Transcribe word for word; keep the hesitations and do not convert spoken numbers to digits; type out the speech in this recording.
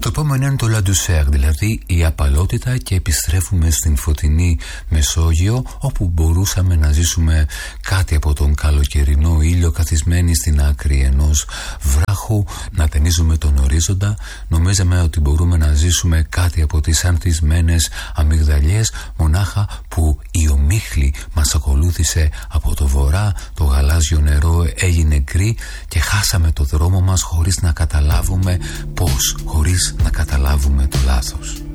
Το επόμενο είναι το La Douceur, δηλαδή η απαλότητα, και επιστρέφουμε στην φωτεινή Μεσόγειο, όπου μπορούσαμε να ζήσουμε κάτι από τον καλοκαιρινό ήλιο καθισμένοι στην άκρη ενός βράχου, να ταινίζουμε τον ορίζοντα. Νομίζαμε ότι μπορούμε να ζήσουμε κάτι από τις ανθισμένες αμυγδαλιές, μονάχα που η ομίχλη μας ακολούθησε από το βορρά, το γαλάζιο νερό έγινε γκρι και χάσαμε το δρόμο μας χωρίς να καταλάβουμε πώς, χωρίς να καταλάβουμε το λάθος.